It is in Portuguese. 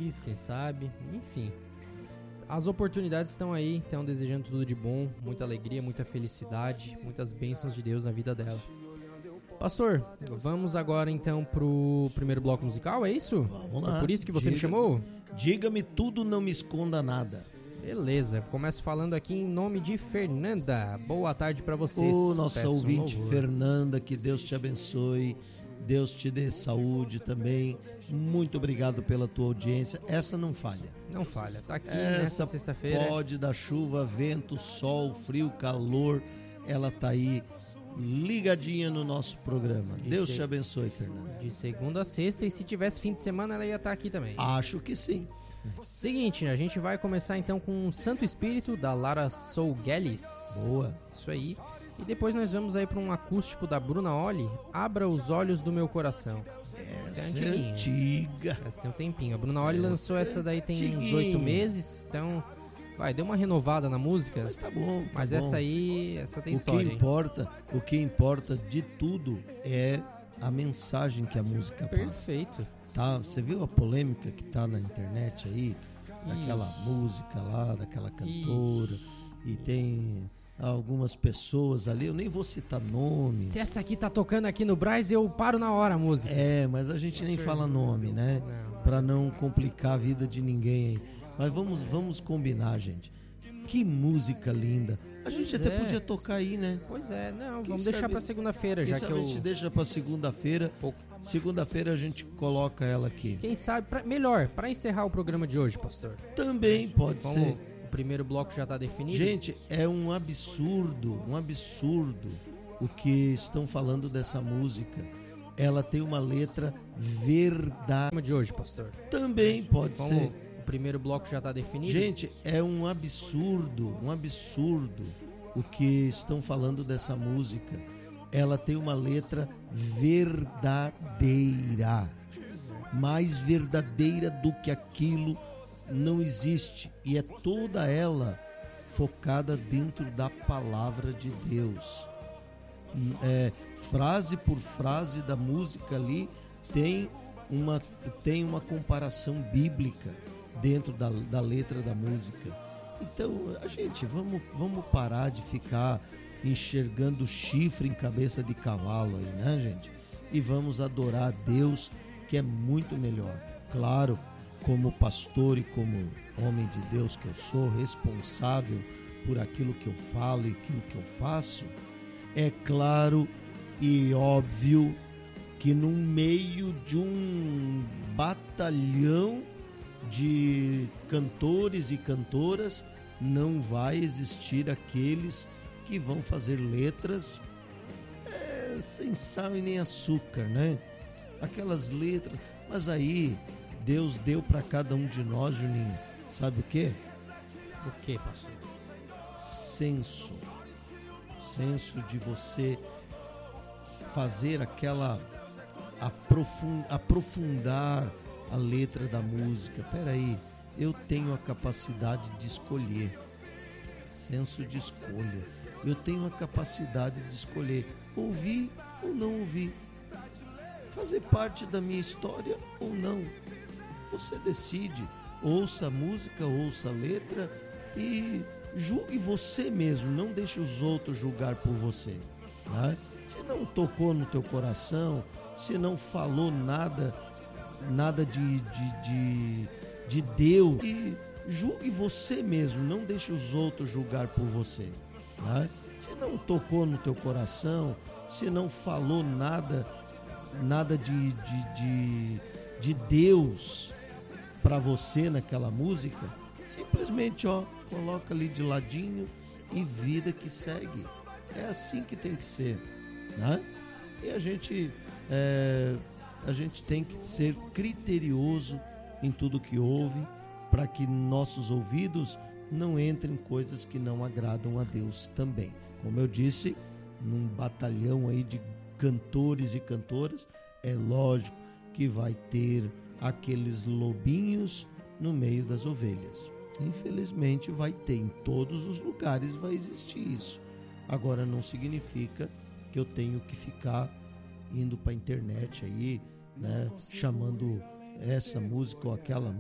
feliz, quem sabe, enfim. As oportunidades estão aí, então desejando tudo de bom, muita alegria, muita felicidade, muitas bênçãos de Deus na vida dela. Pastor, vamos agora então pro primeiro bloco musical, é isso? Vamos lá. É por isso que você me chamou? Diga-me tudo, não me esconda nada. Beleza, começo falando aqui em nome de Fernanda. Boa tarde pra vocês. Nossa Peço ouvinte louvor. Fernanda, que Deus te abençoe, Deus te dê saúde também. Muito obrigado pela tua audiência. Essa não falha. Não falha, tá aqui Essa nessa sexta-feira. pode dar chuva, vento, sol, frio, calor. Ela tá aí ligadinha no nosso programa. Deus te abençoe, Fernanda. De segunda a sexta, e se tivesse fim de semana ela ia estar aqui também. Acho que sim. Seguinte, a gente vai começar então com Santo Espírito, da Lara Souguelis. Boa. Isso aí. E depois nós vamos aí para um acústico da Bruna Olli, Abra os Olhos do Meu Coração. Essa é antiga. Essa tem um tempinho. A Bruna Olli lançou essa daí tem uns antiguinha. 8 meses, então deu uma renovada na música. Mas tá bom. Tá Mas bom. essa tem história. O que importa de tudo é a mensagem que a música passa. Perfeito. Tá, você viu a polêmica que tá na internet aí? Daquela música lá, daquela cantora. E tem algumas pessoas ali, eu nem vou citar nomes. Se essa aqui tá tocando aqui no Brás, eu paro na hora a música. Mas a gente nem fala nome, né? Não. Pra não complicar a vida de ninguém aí. Mas vamos combinar, gente. Que música linda. A gente até podia tocar aí, né? Pois é, não, Quem vamos sabe- deixar pra segunda-feira, Quem já sabe que a gente deixa pra segunda-feira. Segunda-feira a gente coloca ela aqui. Quem sabe, melhor, pra encerrar o programa de hoje, pastor. Também pode Como ser. o primeiro bloco já tá definido. Gente, é um absurdo o que estão falando dessa música. Ela tem uma letra verdade. De hoje, pastor. Também pode Como ser. o primeiro bloco já tá definido. Gente, é um absurdo o que estão falando dessa música. Ela tem uma letra verdadeira. Mais verdadeira do que aquilo não existe. E é toda ela focada dentro da palavra de Deus. Frase por frase da música ali tem uma comparação bíblica dentro da letra da música. Então, vamos parar de ficar enxergando chifre em cabeça de cavalo aí, né, gente? E vamos adorar a Deus, que é muito melhor. Claro, como pastor e como homem de Deus que eu sou, responsável por aquilo que eu falo e aquilo que eu faço, é claro e óbvio que no meio de um batalhão de cantores e cantoras não vai existir aqueles que vão fazer letras sem sal e nem açúcar, né? Aquelas letras, mas aí Deus deu para cada um de nós, Juninho, sabe o quê? O que, pastor? Senso de você fazer aquela aprofundar a letra da música. Peraí, eu tenho a capacidade de escolher, senso de escolha. Eu tenho a capacidade de escolher ouvir ou não ouvir, fazer parte da minha história ou não. Você decide, ouça a música, ouça a letra e julgue você mesmo, não deixe os outros julgar por você, né? Se não tocou no teu coração, se não falou nada de Deus, e julgue você mesmo, não deixe os outros julgar por você, né? Se não tocou no teu coração, se não falou nada de Deus para você naquela música, simplesmente coloca ali de ladinho e vida que segue. É assim que tem que ser, né? E a gente tem que ser criterioso em tudo que ouve, para que nossos ouvidos não entrem em coisas que não agradam a Deus também. Como eu disse, num batalhão aí de cantores e cantoras, é lógico que vai ter aqueles lobinhos no meio das ovelhas. Infelizmente vai ter, em todos os lugares vai existir isso. Agora não significa que eu tenho que ficar indo para a internet aí, né, chamando essa música ou aquela